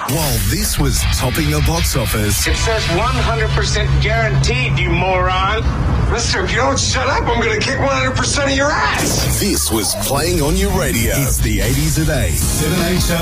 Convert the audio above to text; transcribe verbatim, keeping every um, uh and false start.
While this was topping the box office, It says one hundred percent guaranteed, you moron. Mister, if you don't shut up, I'm going to kick one hundred percent of your ass. this was playing on your radio. It's the eighties at eight. seven H O